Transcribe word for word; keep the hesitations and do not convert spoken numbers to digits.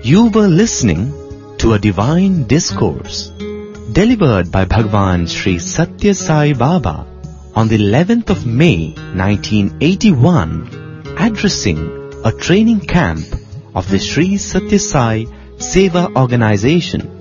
You were listening to a divine discourse delivered by Bhagwan Sri Satya Sai Baba on the eleventh of May nineteen eighty-one, addressing a training camp of the Sri Satya Sai Seva Organization